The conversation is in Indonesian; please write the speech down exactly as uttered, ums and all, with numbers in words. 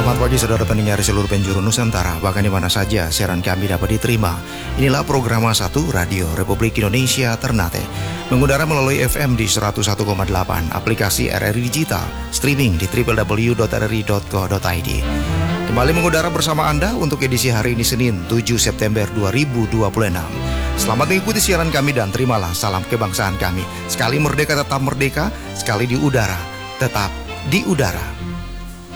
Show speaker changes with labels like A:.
A: Selamat pagi saudara pendengar seluruh penjuru Nusantara, bahkan di mana saja siaran kami dapat diterima. Inilah program satu Radio Republik Indonesia Ternate, mengudara melalui F M di seratus satu koma delapan, aplikasi R R I Digital, streaming di w w w titik r r i titik co titik i d. Kembali mengudara bersama Anda untuk edisi hari ini Senin tujuh September dua ribu dua puluh enam. Selamat mengikuti siaran kami dan terimalah salam kebangsaan kami. Sekali merdeka tetap merdeka, sekali di udara tetap di udara.